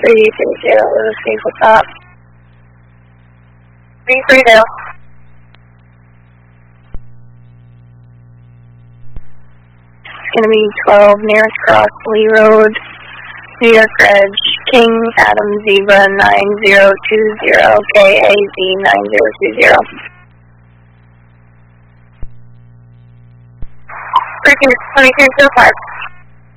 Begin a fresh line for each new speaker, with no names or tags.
330, let's see what's up. 330. It's going to be 12 nearest cross, Lee Road, New York Reg, King Adam Zebra 9020, KAZ 9020. Freaking 2205.